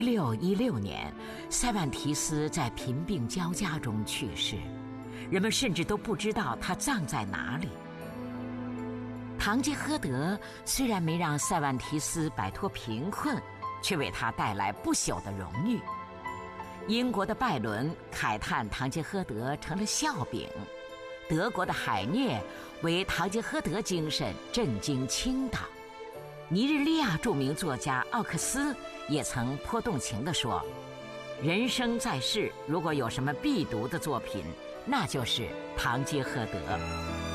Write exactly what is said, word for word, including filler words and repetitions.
六一六年，塞万提斯在贫病交加中去世，人们甚至都不知道他葬在哪里。堂吉诃德虽然没让塞万提斯摆脱贫困，却为他带来不朽的荣誉。英国的拜伦慨叹堂吉诃德成了笑柄，德国的海涅为堂吉诃德精神震惊倾倒。尼日利亚著名作家奥克斯也曾颇动情地说，人生在世，如果有什么必读的作品，那就是堂吉诃德。